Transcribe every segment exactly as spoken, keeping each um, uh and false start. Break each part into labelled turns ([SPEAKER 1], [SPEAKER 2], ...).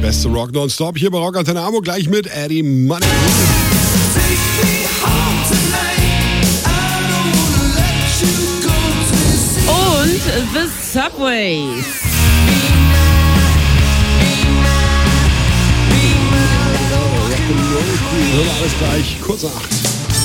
[SPEAKER 1] beste Rock nonstop hier bei Rock Antenne Hamburg, gleich mit Eddie Money.
[SPEAKER 2] Und The Subways.
[SPEAKER 1] Alles gleich, kurz nach acht.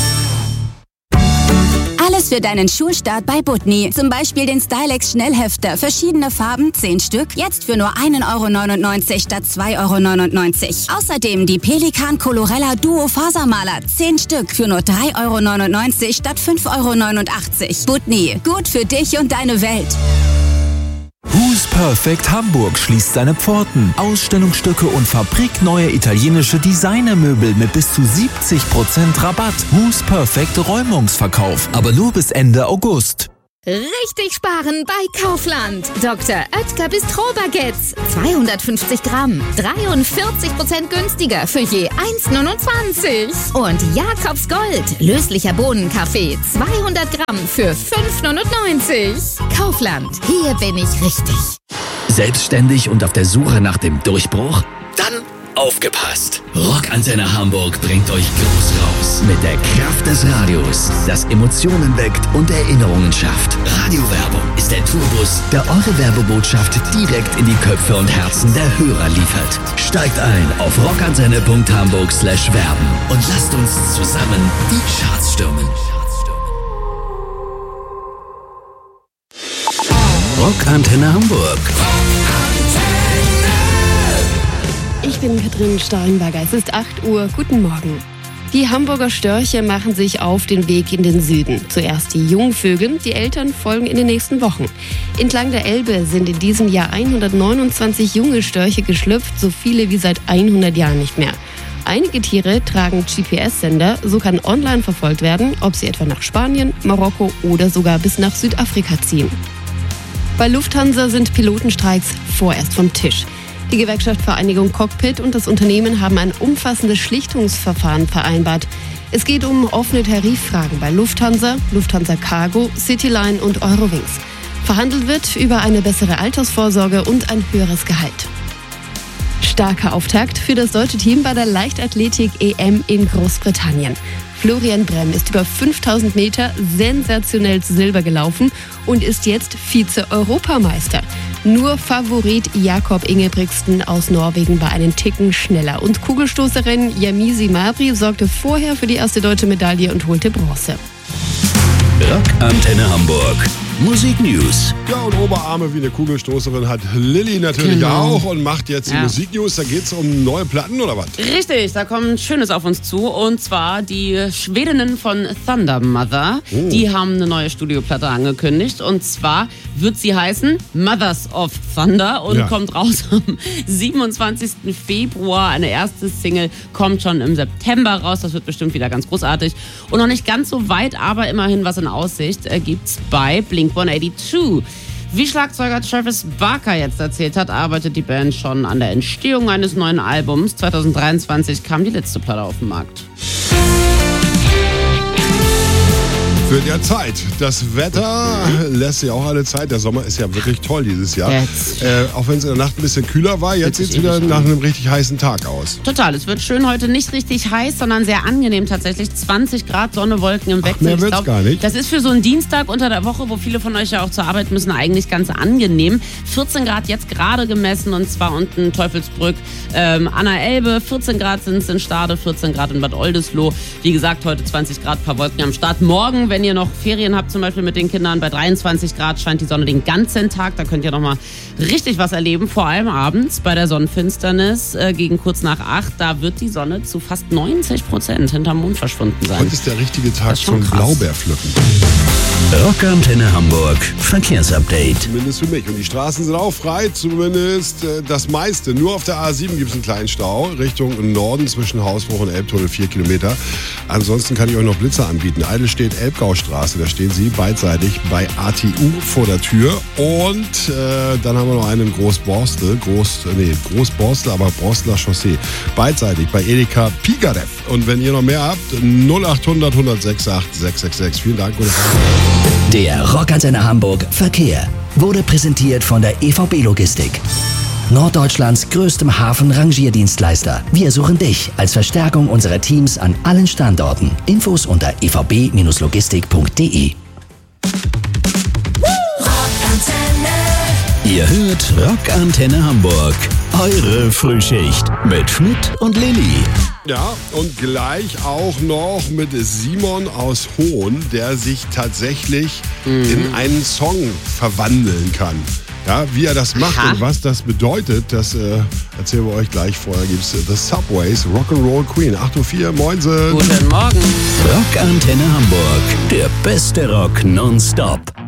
[SPEAKER 3] Alles für deinen Schulstart bei Butni. Zum Beispiel den Stylex Schnellhefter. Verschiedene Farben, zehn Stück. Jetzt für nur ein Euro neunundneunzig statt zwei Euro neunundneunzig. Außerdem die Pelikan Colorella Duo Fasermaler. zehn Stück für nur drei Euro neunundneunzig statt fünf Euro neunundachtzig. Butni. Gut für dich und deine Welt.
[SPEAKER 4] Who's Perfect Hamburg schließt seine Pforten. Ausstellungsstücke und fabrikneue italienische Designermöbel mit bis zu siebzig Prozent Rabatt. Who's Perfect Räumungsverkauf, aber nur bis Ende August.
[SPEAKER 5] Richtig sparen bei Kaufland. Doktor Oetker Bistro-Baguettes. zweihundertfünfzig Gramm. dreiundvierzig Prozent günstiger für je eins neunundzwanzig. Und Jakobs Gold. Löslicher Bohnenkaffee. zweihundert Gramm für fünf neunundneunzig. Kaufland. Hier bin ich richtig.
[SPEAKER 6] Selbstständig und auf der Suche nach dem Durchbruch? Dann aufgepasst! Rock Antenne Hamburg bringt euch groß raus mit der Kraft des Radios, das Emotionen weckt und Erinnerungen schafft. Radiowerbung ist der Tourbus, der eure Werbebotschaft direkt in die Köpfe und Herzen der Hörer liefert. Steigt ein auf rockantenne punkt hamburg slash werben und lasst uns zusammen die Charts stürmen. Rock Antenne Hamburg.
[SPEAKER 7] Ich bin Katrin Steinberger. Es ist acht Uhr. Guten Morgen. Die Hamburger Störche machen sich auf den Weg in den Süden. Zuerst die Jungvögel, die Eltern folgen in den nächsten Wochen. Entlang der Elbe sind in diesem Jahr hundertneunundzwanzig junge Störche geschlüpft, so viele wie seit hundert Jahren nicht mehr. Einige Tiere tragen G P S-Sender, so kann online verfolgt werden, ob sie etwa nach Spanien, Marokko oder sogar bis nach Südafrika ziehen. Bei Lufthansa sind Pilotenstreiks vorerst vom Tisch. Die Gewerkschaft Vereinigung Cockpit und das Unternehmen haben ein umfassendes Schlichtungsverfahren vereinbart. Es geht um offene Tariffragen bei Lufthansa, Lufthansa Cargo, Cityline und Eurowings. Verhandelt wird über eine bessere Altersvorsorge und ein höheres Gehalt. Starker Auftakt für das deutsche Team bei der Leichtathletik-E M in Großbritannien. Florian Bremm ist über fünftausend Meter sensationell zu Silber gelaufen und ist jetzt Vize-Europameister. Nur Favorit Jakob Ingebrigtsen aus Norwegen war einen Ticken schneller. Und Kugelstoßerin Yamisi Mabry sorgte vorher für die erste deutsche Medaille und holte Bronze.
[SPEAKER 6] Rock Antenne Hamburg. Musik News.
[SPEAKER 1] Ja, und Oberarme wie eine Kugelstoßerin hat Lilly natürlich genau. auch und macht jetzt die
[SPEAKER 2] ja.
[SPEAKER 1] Musik News. Da geht's um neue Platten oder was?
[SPEAKER 2] Richtig, da kommt Schönes auf uns zu. Und zwar die Schwedinnen von Thunder Mother. Oh. Die haben eine neue Studioplatte angekündigt. Und zwar wird sie heißen Mothers of Thunder und ja. kommt raus am siebenundzwanzigsten Februar. Eine erste Single kommt schon im September raus. Das wird bestimmt wieder ganz großartig. Und noch nicht ganz so weit, aber immerhin was in Aussicht äh, gibt's bei Blink hundertzweiundachtzig. Wie Schlagzeuger Travis Barker jetzt erzählt hat, arbeitet die Band schon an der Entstehung eines neuen Albums. zwanzig dreiundzwanzig kam die letzte Platte auf den Markt.
[SPEAKER 1] Für die Zeit. Das Wetter lässt sich auch alle Zeit. Der Sommer ist ja wirklich toll dieses Jahr. Äh, auch wenn es in der Nacht ein bisschen kühler war, jetzt sieht es wieder nach einem richtig heißen Tag aus.
[SPEAKER 2] Total. Es wird schön heute nicht richtig heiß, sondern sehr angenehm tatsächlich. zwanzig Grad, Sonne, Wolken im Wechsel.
[SPEAKER 1] Ach, mehr wird's gar nicht.
[SPEAKER 2] Das ist für so einen Dienstag unter der Woche, wo viele von euch ja auch zur Arbeit müssen, eigentlich ganz angenehm. vierzehn Grad jetzt gerade gemessen und zwar unten Teufelsbrück ähm, an der Elbe. vierzehn Grad sind es in Stade, vierzehn Grad in Bad Oldesloe. Wie gesagt, heute zwanzig Grad, paar Wolken am Start. Morgen, wenn ihr noch Ferien habt, zum Beispiel mit den Kindern, bei dreiundzwanzig Grad scheint die Sonne den ganzen Tag. Da könnt ihr noch mal richtig was erleben. Vor allem abends bei der Sonnenfinsternis äh, gegen kurz nach acht. Da wird die Sonne zu fast neunzig Prozent hinterm Mond verschwunden sein.
[SPEAKER 1] Heute ist der richtige Tag zum Blaubeerpflücken.
[SPEAKER 6] Rock Antenne Hamburg Verkehrsupdate.
[SPEAKER 1] Zumindest für mich. Und die Straßen sind auch frei, zumindest äh, das meiste. Nur auf der A sieben gibt es einen kleinen Stau Richtung Norden zwischen Hausbruch und Elbtunnel, vier Kilometer. Ansonsten kann ich euch noch Blitzer anbieten. Eidelstedt-Elbgaustraße, da stehen sie beidseitig bei A T U vor der Tür. Und äh, dann haben wir noch einen in Großborstel, Groß, nee, Großborstel, aber Borstler Chaussee. Beidseitig bei Edeka Pigarev. Und wenn ihr noch mehr habt, null acht hundert, hundertsechsundachtzig, sechshundertsechsundsechzig. Vielen Dank.
[SPEAKER 6] Der Rock Antenne Hamburg Verkehr wurde präsentiert von der E V B Logistik. Norddeutschlands größtem Hafen-Rangierdienstleister. Wir suchen dich als Verstärkung unserer Teams an allen Standorten. Infos unter e v b logistik punkt d e.
[SPEAKER 4] Ihr hört Rockantenne Hamburg. Eure Frühschicht mit Schmidt und Lilly.
[SPEAKER 1] Ja, und gleich auch noch mit Simon aus Hohn, der sich tatsächlich mhm. in einen Song verwandeln kann. Ja, wie er das macht Aha. und was das bedeutet, das äh, erzählen wir euch gleich. Vorher gibt es The Subways, Rock'n'Roll Queen. acht Uhr vier, Moinsen.
[SPEAKER 2] Guten Morgen.
[SPEAKER 4] Rockantenne Hamburg, der beste Rock nonstop.